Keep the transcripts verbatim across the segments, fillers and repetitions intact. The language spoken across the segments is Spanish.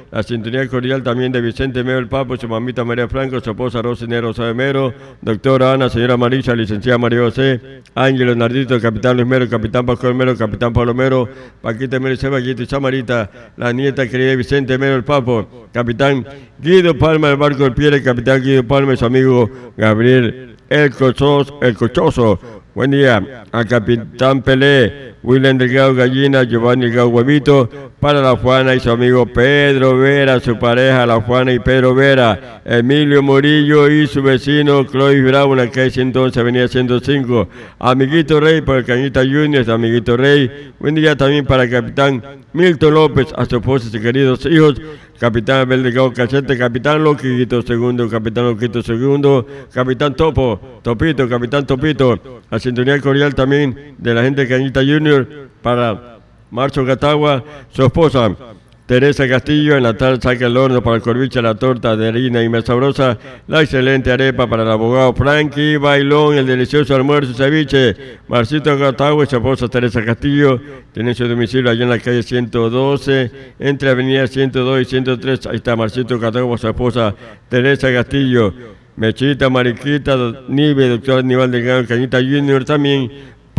La sintonía cordial también de Vicente Mero el Papo, su mamita María Franco, su esposa Rosinero Rosa de Mero, doctora Ana, señora Marisa, licenciada María José, Ángel Leonardito, capitán Luis Mero, capitán Pascual Mero, capitán Pablo Mero, Paquita Mero y Paquita y Samarita, la nieta querida de Vicente Mero el Papo, capitán Guido Palma del barco del Piedra, capitán Guido Palma y su amigo Gabriel El Cochoso, El Cochoso. Buen día al capitán Pelé, William Delgado Gallina, Giovanni Delgado Huevito, para la Juana y su amigo Pedro Vera, su pareja la Juana y Pedro Vera, Emilio Murillo y su vecino Clovis Bravo, en la calle ciento once, avenida ciento cinco, Amiguito Rey por el Cañita Juniors, Amiguito Rey. Buen día también para el capitán Milton López, a su esposa y sus queridos hijos, capitán Abel Delgado Cachete, capitán Loquito Segundo, capitán Loquito Segundo, capitán Topo, Topito, capitán Topito, la sintonía cordial también de la gente de Cañita Junior para Marcho Catagua, su esposa Teresa Castillo, en la tarde saca el horno para el corviche, la torta de harina y más sabrosa, la excelente arepa para el abogado Frankie Bailón, el delicioso almuerzo y ceviche, Marcito Catagua y su esposa Teresa Castillo, tiene su domicilio allá en la calle ciento doce, entre avenida ciento dos y ciento tres, ahí está Marcito Catagua, su esposa Teresa Castillo, Mechita, Mariquita, Nive, doctor Aníbal Delgado, Cañita Junior, también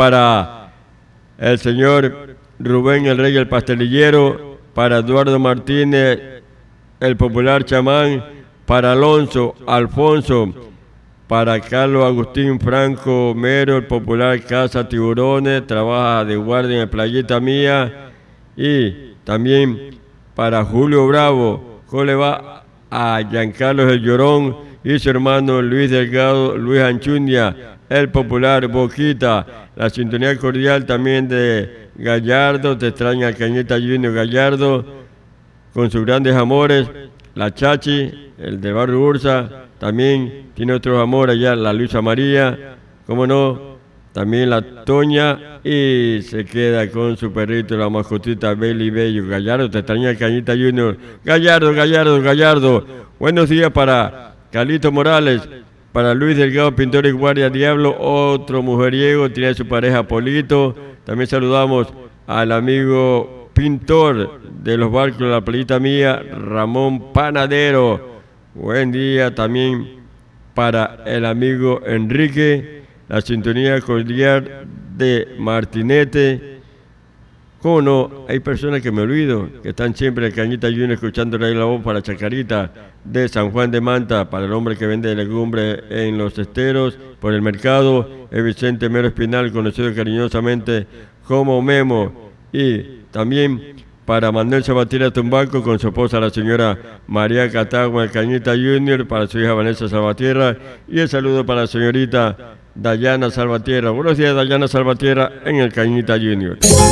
para el señor Rubén el Rey, el pastelillero, para Eduardo Martínez, el popular chamán, para Alonso, Alfonso, para Carlos Agustín Franco Mero, el popular Casa Tiburones, trabaja de guardia en Playita Mía, y también para Julio Bravo, ¿cómo le va a Giancarlos el Llorón y su hermano Luis Delgado, Luis Anchunia, el popular Boquita, la sintonía cordial también de Gallardo, te extraña Cañita Junior Gallardo, con sus grandes amores, la Chachi, el de Barrio Ursa, también tiene otros amores allá, la Luisa María, cómo no, también la Toña, y se queda con su perrito, la mascotita Beli Bello. Gallardo, te extraña Cañita Junior Gallardo, Gallardo, Gallardo. Buenos días para Carlito Morales, para Luis Delgado, pintor y guardia Diablo, otro mujeriego, tiene a su pareja Polito. También saludamos al amigo pintor de los barcos de la Playita Mía, Ramón Panadero. Buen día también para el amigo Enrique, la sintonía cordial de Martinete. ¿Cómo no? Hay personas que me olvido, que están siempre en Cañita Junior escuchando la voz para Chacarita de San Juan de Manta, para el hombre que vende legumbre en los esteros, por el mercado, es Vicente Mero Espinal, conocido cariñosamente como Memo, y también para Manuel Salvatierra Tumbaco, con su esposa la señora María Catagua en Cañita Junior, para su hija Vanessa Salvatierra, y el saludo para la señorita Dayana Salvatierra. Buenos días, Dayana Salvatierra, en el Cañita Junior.